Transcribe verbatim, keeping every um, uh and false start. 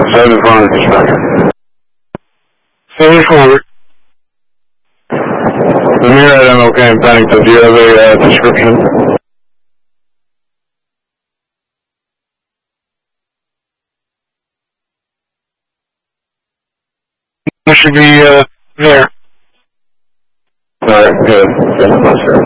seven four hundred. seven four hundred. Amir at M L K in Pennington, do you have a uh, description? It should be uh, there. Alright, good. Good.